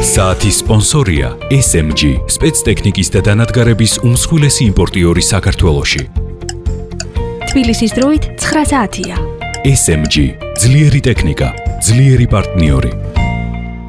საათის სპონსორია SMG, სპეცტექნიკის და დანადგარების უმსხვილესი იმპორტიორი საქართველოში. თბილისის დროით 9 საათია. SMG, ძლიერი ტექნიკა, ძლიერი პარტნიორი.